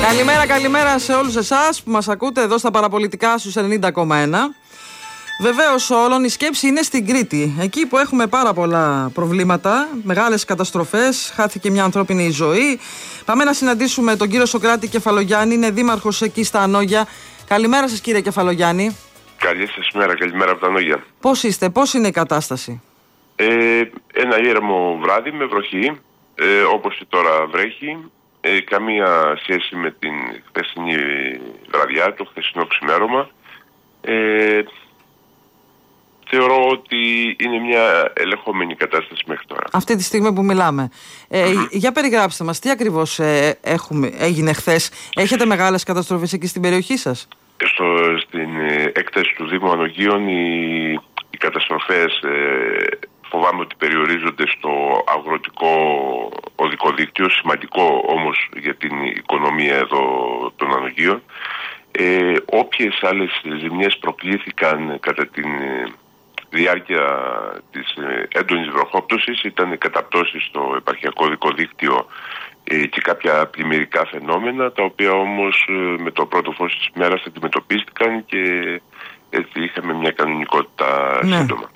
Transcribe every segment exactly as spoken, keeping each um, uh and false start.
Καλημέρα, καλημέρα σε όλους εσάς που μας ακούτε εδώ στα παραπολιτικά στους ενενήντα κόμμα ένα. Βεβαίως όλων η σκέψη είναι στην Κρήτη, εκεί που έχουμε πάρα πολλά προβλήματα, μεγάλες καταστροφές, χάθηκε μια ανθρώπινη ζωή. Πάμε να συναντήσουμε τον κύριο Σωκράτη Κεφαλογιάννη, είναι δήμαρχος εκεί στα Ανόγια. Καλημέρα σας κύριε Κεφαλογιάννη. Καλή σας μέρα, καλημέρα από τα Ανόγια. Πώς είστε, πώς είναι η κατάσταση? Ε, ένα ήρεμο βράδυ με βροχή, ε, όπως τώρα βρέχει. Ε, καμία σχέση με την χθεσινή βραδιά, το χθεσινό ξημέρωμα. Ε, θεωρώ ότι είναι μια ελεγχόμενη κατάσταση μέχρι τώρα. Αυτή τη στιγμή που μιλάμε. Ε, mm-hmm. Για περιγράψτε μας, τι ακριβώς ε, έχουμε, έγινε χθες? Έχετε μεγάλες καταστροφές εκεί στην περιοχή σας? Στο, στην ε, έκταση του Δήμου Ανογίων οι, οι καταστροφές ε, φοβάμαι ότι περιορίζονται στο αγροτικό οδικό δίκτυο, σημαντικό όμως για την οικονομία εδώ των Ανογίων. Ε, όποιες άλλες ζημιές προκλήθηκαν κατά τη διάρκεια της έντονης βροχόπτωσης ήταν καταπτώσεις στο επαρχιακό οδικό δίκτυο ε, και κάποια πλημμυρικά φαινόμενα, τα οποία όμως ε, με το πρώτο φως της μέρας αντιμετωπίστηκαν και έτσι είχαμε μια κανονικότητα ναι. σύντομα.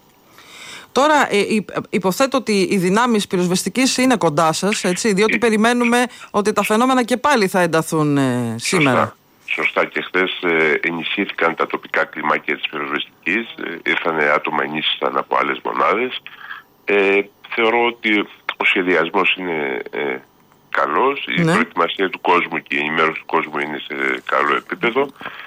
Τώρα ε, υποθέτω ότι οι δυνάμεις πυροσβεστικής είναι κοντά σας, έτσι, διότι ε, περιμένουμε ότι τα φαινόμενα και πάλι θα ενταθούν ε, σήμερα. Σωστά. Σωστά, και χθες ε, ενισχύθηκαν τα τοπικά κλιμάκια της πυροσβεστικής, ε, ήρθαν άτομα, ενίσχυσαν από άλλες μονάδες. Ε, θεωρώ ότι ο σχεδιασμός είναι ε, καλός, ναι. η προετοιμασία του κόσμου και η ενημέρωση του κόσμου είναι σε καλό επίπεδο.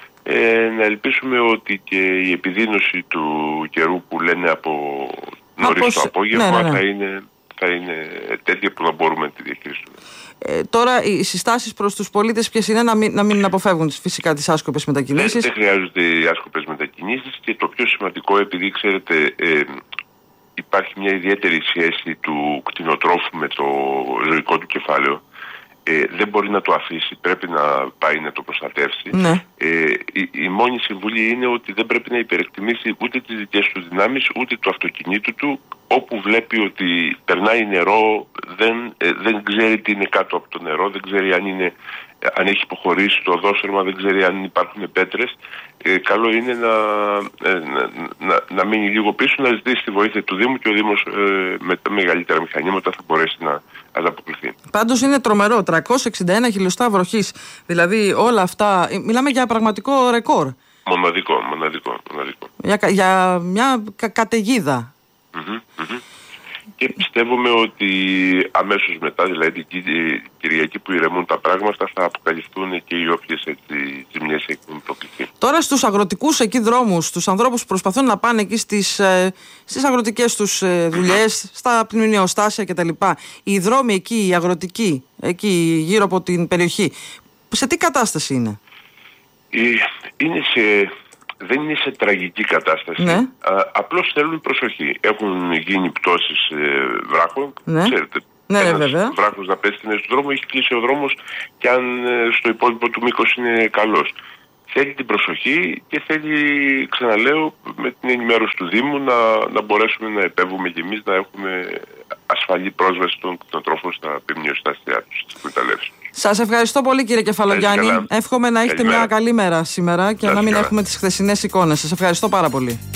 Ε, να ελπίσουμε ότι και η επιδείνωση του καιρού που λένε από νωρίς Απος... το απόγευμα ναι, ναι, ναι. Θα, είναι, θα είναι τέτοια που να μπορούμε να τη διαχειριστούμε. Ε, τώρα οι συστάσεις προς τους πολίτες ποιες είναι? Να μην, να μην αποφεύγουν φυσικά τις άσκοπες μετακινήσεις. Δεν, δεν χρειάζονται οι άσκοπες μετακινήσεις και το πιο σημαντικό, επειδή ξέρετε ε, υπάρχει μια ιδιαίτερη σχέση του κτηνοτρόφου με το ζωικό του κεφάλαιο. Ε, δεν μπορεί να το αφήσει, πρέπει να πάει να το προστατεύσει. Ναι. Ε, η, η μόνη συμβουλή είναι ότι δεν πρέπει να υπερεκτιμήσει ούτε τις δικές του δυνάμεις, ούτε το αυτοκινήτου του. Όπου βλέπει ότι περνάει νερό, δεν, ε, δεν ξέρει τι είναι κάτω από το νερό, δεν ξέρει αν, είναι, αν έχει υποχωρήσει το οδόστρωμα, δεν ξέρει αν υπάρχουν πέτρες. Ε, καλό είναι να, ε, να, να, να μείνει λίγο πίσω, να ζητήσει τη βοήθεια του Δήμου και ο Δήμος ε, με τα μεγαλύτερα μηχανήματα θα μπορέσει να ανταποκριθεί. Πάντως είναι τρομερό, τριακόσια εξήντα ένα χιλιοστά βροχής, δηλαδή όλα αυτά, μιλάμε για πραγματικό ρεκόρ. Μοναδικό, μοναδικό, μοναδικό. Για, για μια κα, καταιγίδα. Mm-hmm, mm-hmm. Και πιστεύουμε ότι αμέσως μετά, δηλαδή την Κυριακή που ηρεμούν τα πράγματα, θα αποκαλυφθούν και οι όποιες ζημιές έχουν προκληθεί. Τώρα στους αγροτικούς εκεί δρόμους, στους ανθρώπους που προσπαθούν να πάνε εκεί στις, ε, στις αγροτικές τους ε, δουλειές, στα πλημμυριοστάσια κτλ. Οι δρόμοι εκεί, οι αγροτικοί, εκεί γύρω από την περιοχή, σε τι κατάσταση είναι? Είναι σε... Δεν είναι σε τραγική κατάσταση. Ναι. Α, απλώς θέλουν προσοχή. Έχουν γίνει πτώσεις ε, βράχων. Ναι. Ξέρετε, ναι, ένας βέβαια. βράχος να πέσει στον δρόμο, έχει κλείσει ο δρόμος και αν ε, στο υπόλοιπο του μήκος είναι καλός. Θέλει την προσοχή και θέλει, ξαναλέω, με την ενημέρωση του Δήμου να, να μπορέσουμε να επέβουμε και εμείς να έχουμε ασφαλή πρόσβαση των κτηνοτρόφων στα πλημμυροστάσια τους, στις εκμεταλλεύσεις. Σας ευχαριστώ πολύ κύριε Κεφαλογιάννη. Εύχομαι να έχετε Καλημέρα. μια καλή μέρα σήμερα και Σας να μην καλά. έχουμε τις χθεσινές εικόνες. Σας ευχαριστώ πάρα πολύ.